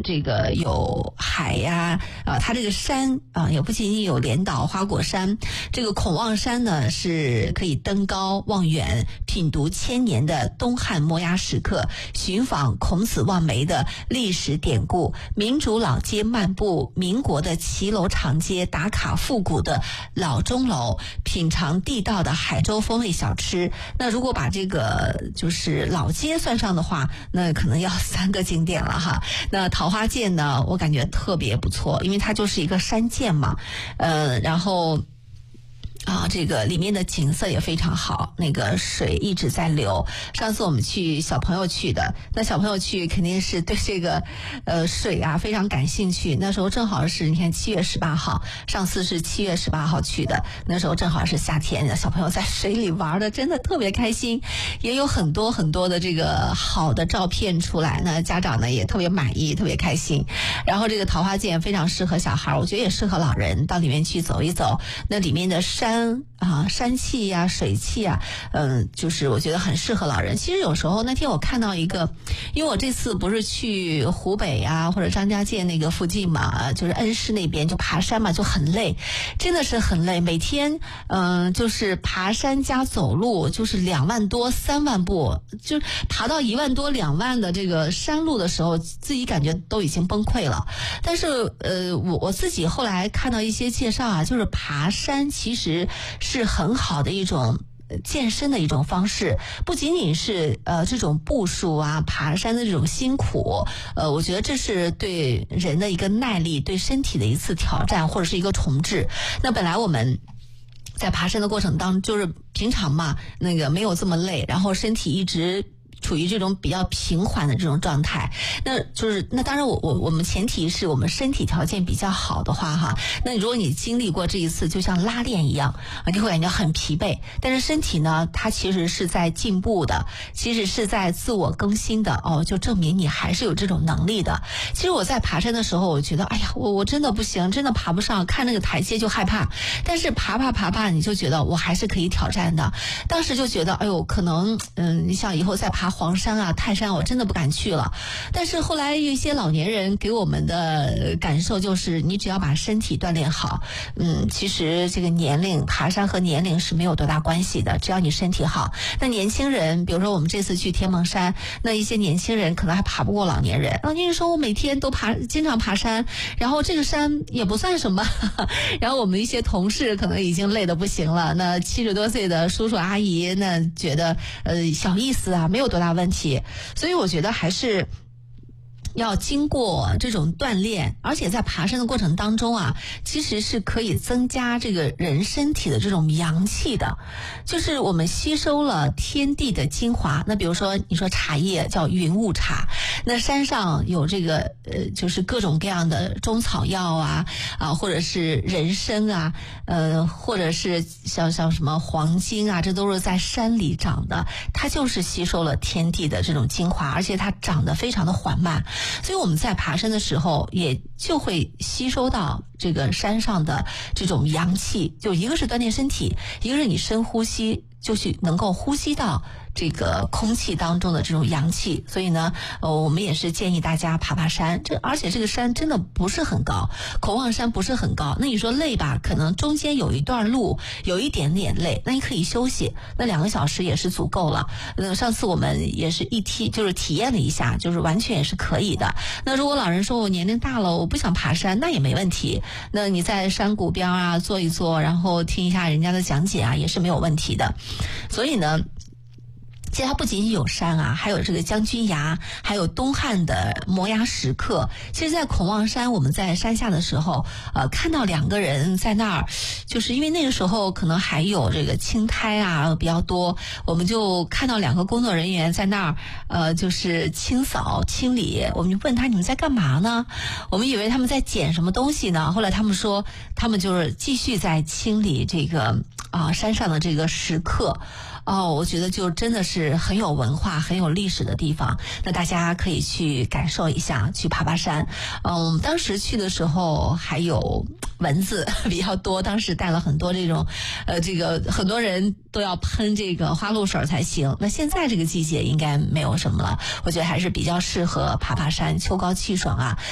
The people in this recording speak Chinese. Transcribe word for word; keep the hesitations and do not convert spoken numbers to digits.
这个有海呀，啊，它这个山啊，也不仅仅有连岛花果山，这个孔望山呢是可以登高望远，品读千年的东汉摩崖石刻，寻访孔子望梅的历史典故，民主老街漫步民国的骑楼长街，打卡复古的老钟楼，品尝地道的海州风味小吃。那如果把这个就是老街算上的话，那可能要三个景点了哈。那桃花涧呢，我感觉特别不错，因为它就是一个山涧嘛，呃，然后啊，这个里面的景色也非常好，那个水一直在流。上次我们去小朋友去的，那小朋友去肯定是对这个呃水啊非常感兴趣。那时候正好是你看七月十八号，上次是七月十八号去的，那时候正好是夏天，小朋友在水里玩的真的特别开心，也有很多很多的这个好的照片出来，那家长呢也特别满意，特别开心。然后这个桃花涧非常适合小孩，我觉得也适合老人到里面去走一走。那里面的山啊，山气呀、啊、水气啊，嗯，就是我觉得很适合老人。其实有时候那天我看到一个，因为我这次不是去湖北啊或者张家界那个附近嘛，就是恩施那边就爬山嘛，就很累，真的是很累。每天嗯，就是爬山加走路，就是两万多、三万步，就爬到一万多、两万的这个山路的时候，自己感觉都已经崩溃了。但是呃，我我自己后来看到一些介绍啊，就是爬山其实是很好的一种健身的一种方式，不仅仅是呃这种步数啊、爬山的这种辛苦，呃，我觉得这是对人的一个耐力，对身体的一次挑战或者是一个重置。那本来我们在爬山的过程当中，就是平常嘛，那个没有这么累，然后身体一直处于这种比较平缓的这种状态，那就是那当然我我我们前提是我们身体条件比较好的话哈，那如果你经历过这一次就像拉练一样，你会感觉很疲惫，但是身体呢它其实是在进步的，其实是在自我更新的哦，就证明你还是有这种能力的。其实我在爬山的时候我觉得哎呀我我真的不行，真的爬不上，看那个台阶就害怕，但是爬爬爬爬你就觉得我还是可以挑战的。当时就觉得哎呦可能嗯，你想以后再爬黄山啊、泰山，我真的不敢去了。但是后来有一些老年人给我们的感受就是，你只要把身体锻炼好，嗯，其实这个年龄爬山和年龄是没有多大关系的，只要你身体好。那年轻人，比如说我们这次去天门山，那一些年轻人可能还爬不过老年人。老年人说我每天都爬，经常爬山，然后这个山也不算什么。然后我们一些同事可能已经累得不行了，那七十多岁的叔叔阿姨，那觉得呃小意思啊，没有多大问题。所以我觉得还是要经过这种锻炼，而且在爬山的过程当中啊，其实是可以增加这个人身体的这种阳气的，就是我们吸收了天地的精华。那比如说你说茶叶叫云雾茶，那山上有这个呃，就是各种各样的中草药啊啊，或者是人参啊，呃，或者是像像什么黄金啊，这都是在山里长的，它就是吸收了天地的这种精华，而且它长得非常的缓慢。所以我们在爬山的时候也就会吸收到这个山上的这种阳气，就一个是锻炼身体，一个是你深呼吸，就是能够呼吸到这个空气当中的这种阳气。所以呢呃，我们也是建议大家爬爬山，这而且这个山真的不是很高，孔望山不是很高，那你说累吧，可能中间有一段路有一点点累，那你可以休息，那两个小时也是足够了。呃，上次我们也是一体就是体验了一下，就是完全也是可以的。那如果老人说我年龄大了我不想爬山，那也没问题，那你在山谷边啊坐一坐，然后听一下人家的讲解啊，也是没有问题的。所以呢其实它不仅仅有山啊，还有这个将军崖，还有东汉的摩崖石刻。其实在孔望山我们在山下的时候呃，看到两个人在那儿，就是因为那个时候可能还有这个青苔啊比较多，我们就看到两个工作人员在那儿呃，就是清扫清理，我们就问他你们在干嘛呢？我们以为他们在捡什么东西呢，后来他们说他们就是继续在清理这个啊、呃、山上的这个石刻。哦，我觉得就真的是很有文化很有历史的地方，那大家可以去感受一下，去爬爬山。嗯，当时去的时候还有蚊子比较多，当时带了很多这种呃，这个很多人都要喷这个花露水才行。那现在这个季节应该没有什么了，我觉得还是比较适合爬爬山，秋高气爽啊。